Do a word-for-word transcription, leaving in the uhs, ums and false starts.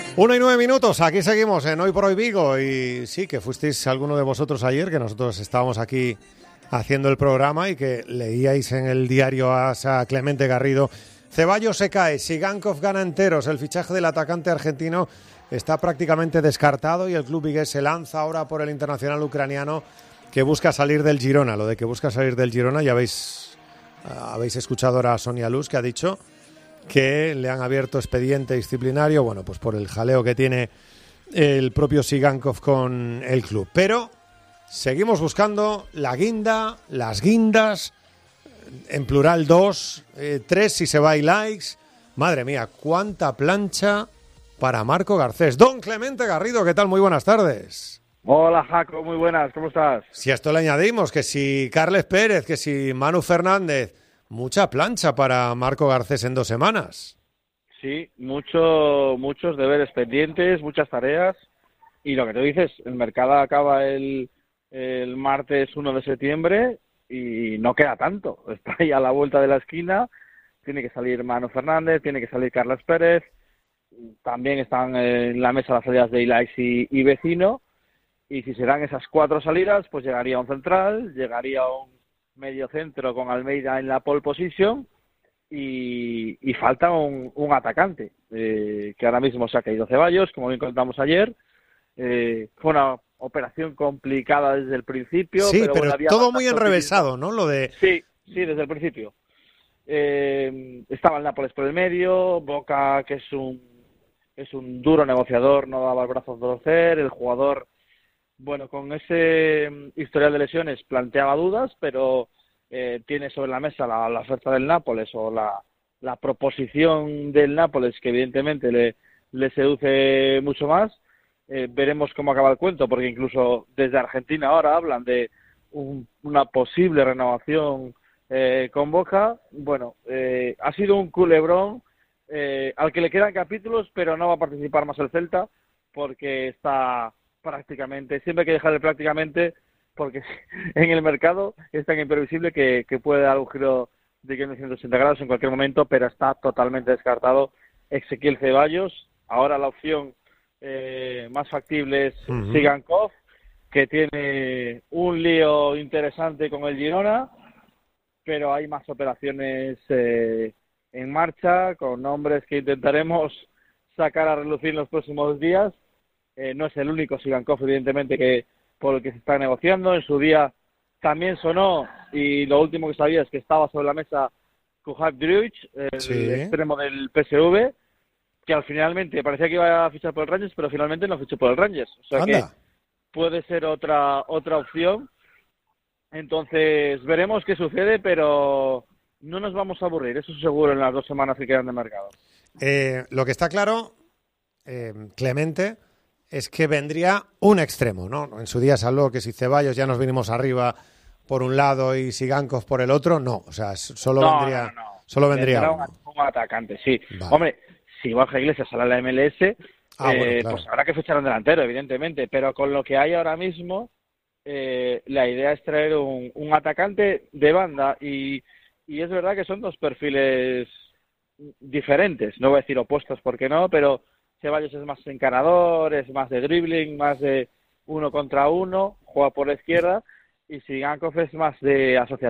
Una y nueve minutos, aquí seguimos en Hoy por Hoy Vigo. Y sí, que fuisteis alguno de vosotros ayer, que nosotros estábamos aquí haciendo el programa y que leíais en el diario A S A Clemente Garrido: Ceballos se cae, Sigankov gana enteros, el fichaje del atacante argentino está prácticamente descartado y el club vigués se lanza ahora por el internacional ucraniano que busca salir del Girona. Lo de que busca salir del Girona, ya habéis, habéis escuchado ahora a Sonia Luz, que ha dicho que le han abierto expediente disciplinario, bueno, pues por el jaleo que tiene el propio Sigankov con el club. Pero seguimos buscando la guinda, las guindas, en plural dos, eh, tres si se va y likes. Madre mía, cuánta plancha para Marco Garcés. Don Clemente Garrido, ¿qué tal? Muy buenas tardes. Hola, Jaco, muy buenas, ¿cómo estás? Si a esto le añadimos que si Carles Pérez, que si Manu Fernández, mucha plancha para Marco Garcés en dos semanas. Sí, mucho, muchos deberes pendientes, muchas tareas. Y lo que tú dices, el mercado acaba el, el martes uno de septiembre y no queda tanto. Está ahí a la vuelta de la esquina. Tiene que salir Manu Fernández, tiene que salir Carles Pérez. También están en la mesa las salidas de Ilaix y, y Vecino. Y si se dan esas cuatro salidas, pues llegaría un central, llegaría un medio centro con Almeida en la pole position y, y falta un, un atacante, eh, que ahora mismo se ha caído Ceballos, como bien contamos ayer. Eh, fue una operación complicada desde el principio. Sí, pero, pero, bueno, había todo muy bastante enrevesado, optimismo. ¿no? Lo de... Sí, sí, desde el principio. Eh, estaba el Nápoles por el medio, Boca, que es un, es un duro negociador, no daba el brazo a torcer, el jugador... Bueno, con ese historial de lesiones planteaba dudas, pero eh, tiene sobre la mesa la, la oferta del Nápoles o la, la proposición del Nápoles, que evidentemente le, le seduce mucho más. Eh, veremos cómo acaba el cuento, porque incluso desde Argentina ahora hablan de un, una posible renovación eh, con Boca. Bueno, eh, ha sido un culebrón eh, al que le quedan capítulos, pero no va a participar más el Celta, porque está... prácticamente, siempre hay que dejarle prácticamente, porque en el mercado es tan imprevisible que, que puede dar un giro de ciento ochenta grados en cualquier momento, pero está totalmente descartado Ezequiel Ceballos. Ahora la opción eh, más factible es uh-huh. Sigankov, que tiene un lío interesante con el Girona, pero hay más operaciones eh, en marcha, con nombres que intentaremos sacar a relucir en los próximos días. Eh, no es el único Sigankov, evidentemente, que por el que se está negociando. En su día también sonó, y lo último que sabía es que estaba sobre la mesa Kuhak Druic, el sí. extremo del P S V, que al finalmente parecía que iba a fichar por el Rangers, pero finalmente no fichó por el Rangers. O sea Anda. que puede ser otra otra opción. Entonces veremos qué sucede, pero no nos vamos a aburrir, eso seguro, en las dos semanas que quedan de mercado. Eh, lo que está claro, eh, Clemente, es que vendría un extremo, ¿no? En su día se habló que si Ceballos ya nos vinimos arriba por un lado y Sigankov por el otro, no. O sea, solo no, vendría, no, no. Solo vendría vendrá uno. Un, un atacante, sí. Vale. Hombre, si Borja Iglesias sale a la M L S, ah, eh, bueno, claro. pues habrá que fichar un delantero, evidentemente. Pero con lo que hay ahora mismo, eh, la idea es traer un, un atacante de banda. Y, y es verdad que son dos perfiles diferentes. No voy a decir opuestos, porque no, pero... Ceballos es más encarador, es más de dribbling, más de uno contra uno, juega por la izquierda, y Sigankov es más de asociación.